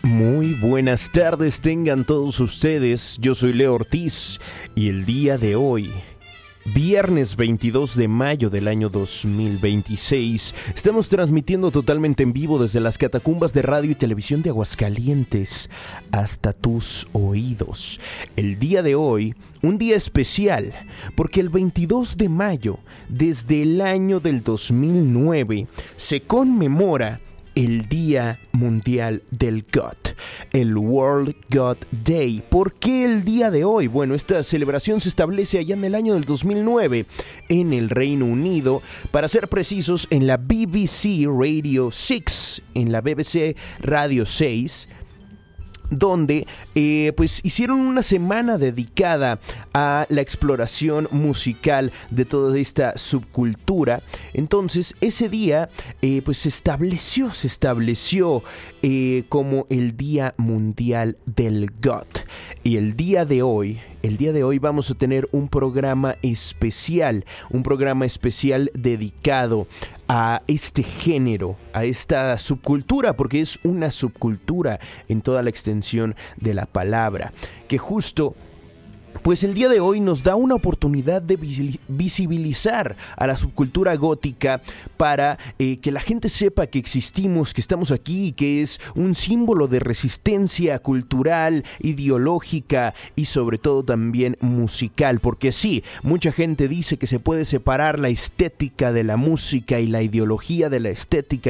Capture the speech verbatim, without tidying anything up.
Muy buenas tardes tengan todos ustedes, yo soy Leo Ortiz y el día de hoy, viernes veintidós de mayo del año dos mil veintiséis, estamos transmitiendo totalmente en vivo desde las catacumbas de radio y televisión de Aguascalientes hasta tus oídos. El día de hoy, un día especial, porque el veintidós de mayo, desde el año del dos mil nueve, se conmemora el Día Mundial del G O T, el World G O T Day. ¿Por qué el día de hoy? Bueno, esta celebración se establece allá en el año del dos mil nueve en el Reino Unido, para ser precisos en la B B C Radio seis, en la B B C Radio seis, donde eh, pues hicieron una semana dedicada a la exploración musical de toda esta subcultura. Entonces ese día eh, pues se estableció, se estableció eh, como el Día Mundial del G O T. Y el día de hoy, el día de hoy vamos a tener un programa especial, un programa especial dedicado a este género, a esta subcultura, porque es una subcultura en toda la extensión de la palabra, que justo pues el día de hoy nos da una oportunidad de visibilizar a la subcultura gótica para eh, que la gente sepa que existimos, que estamos aquí y que es un símbolo de resistencia cultural, ideológica y sobre todo también musical. Porque sí, mucha gente dice que se puede separar la estética de la música y la ideología de la estética